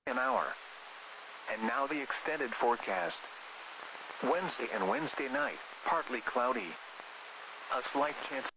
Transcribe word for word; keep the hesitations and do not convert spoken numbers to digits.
an hour. And now the extended forecast. Wednesday and Wednesday night, partly cloudy. A slight chance